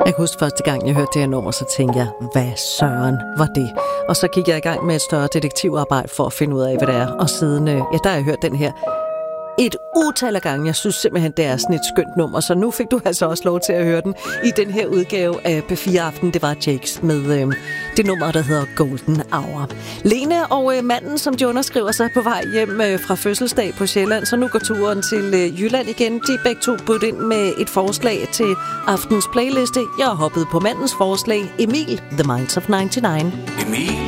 Jeg kan huske første gang, jeg hørte det her nummer, så tænkte jeg, hvad søren var det? Og så gik jeg i gang med et større detektivarbejde for at finde ud af, hvad det er. Og siden, der har jeg hørt den her et utal af gange. Jeg synes simpelthen, det er sådan et skønt nummer, så nu fik du altså også lov til at høre den i den her udgave af P4 Aften. Det var Jakes med det nummer, der hedder Golden Hour. Lene og manden, som de underskriver sig på vej hjem fra fødselsdag på Sjælland, så nu går turen til Jylland igen. De er begge to budt ind med et forslag til aftens playliste. Jeg har hoppet på mandens forslag, Emil, The Minds of 99. Emil